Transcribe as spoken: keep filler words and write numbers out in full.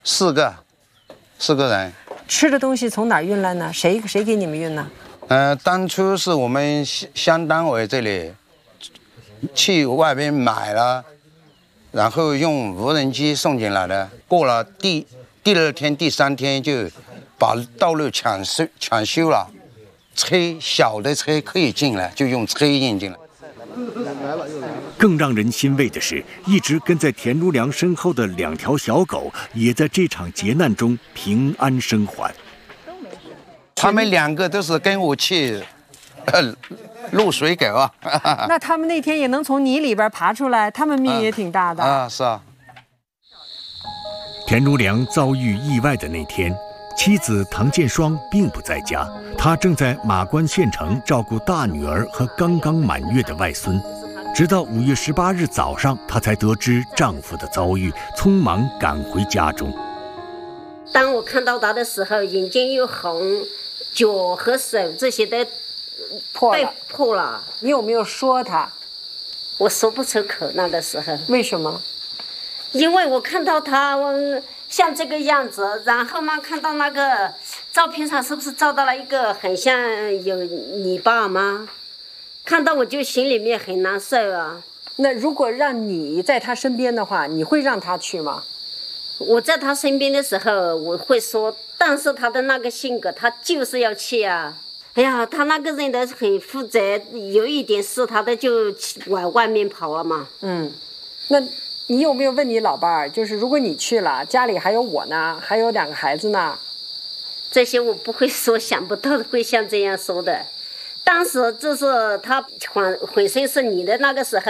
四个，四个人。 吃的东西从哪儿运来呢？谁谁给你们运呢？ 呃，当初是我们乡单位这里去外边买了，然后用无人机送进来的。过了第第二天、第三天就把道路抢修抢修了，车小的车可以进来，就用车运进来。 更让人欣慰的是，一直跟在田如良身后的两条小狗，也在这场劫难中平安生还。 他们两个都是跟我去，呃，入水狗啊。 那他们那天也能从泥里边爬出来，他们命也挺大的。 啊，啊是啊。 田如良遭遇意外的那天，妻子唐建双并不在家，他正在马关县城照顾大女儿和刚刚满月的外孙。直到五月十八日早上，她才得知丈夫的遭遇，匆忙赶回家中。 当我看到他的时候，眼睛又红，脚和手这些都破了。 破了。 你有没有说他？ 我说不出口，那个时候。 为什么？ 因为我看到他像这个样子，然后嘛，看到那个照片上是不是照到了一个很像有你爸妈？看到我就心里面很难受啊。 那如果让你在他身边的话，你会让他去吗？ 我在他身边的时候，我会说，但是他的那个性格，他就是要去啊。哎呀，他那个人都很负责，有一点事他都就往外面跑了嘛。 嗯，那你有没有问你老伴儿，就是如果你去了，家里还有我呢，还有两个孩子呢？ 这些我不会说，想不到会像这样说的。当时就是他浑浑身是泥的那个时候，